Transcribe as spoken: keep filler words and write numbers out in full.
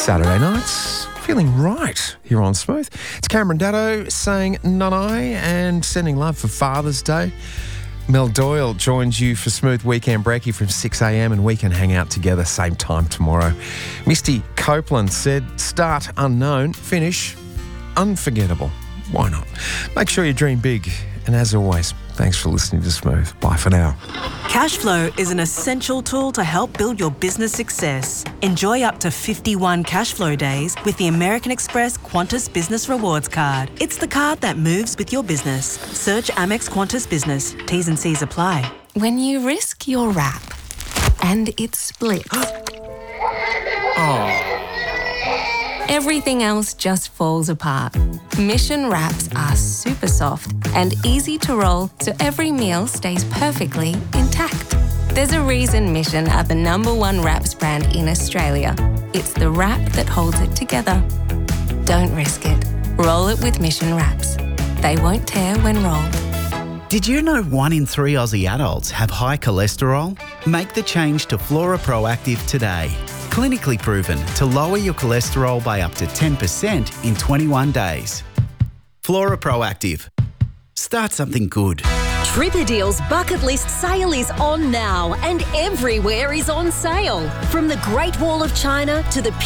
Saturday nights, feeling right here on Smooth. It's Cameron Daddo saying nanai and sending love for Father's Day. Mel Doyle joins you for Smooth Weekend Breaky from six a.m. and we can hang out together same time tomorrow. Misty Copeland said, start unknown, finish unforgettable. Why not? Make sure you dream big. And as always, thanks for listening to Smooth. Bye for now. Cashflow is an essential tool to help build your business success. Enjoy up to fifty-one Cashflow days with the American Express Qantas Business Rewards Card. It's the card that moves with your business. Search Amex Qantas Business. T's and C's apply. When you risk your wrap and it splits. Oh. Everything else just falls apart. Mission wraps are super soft and easy to roll so every meal stays perfectly intact. There's a reason Mission are the number one wraps brand in Australia. It's the wrap that holds it together. Don't risk it. Roll it with Mission wraps. They won't tear when rolled. Did you know one in three Aussie adults have high cholesterol? Make the change to Flora Proactive today. Clinically proven to lower your cholesterol by up to ten percent in twenty-one days. Flora Proactive. Start something good. Tripadeal's bucket list sale is on now and everywhere is on sale. From the Great Wall of China to the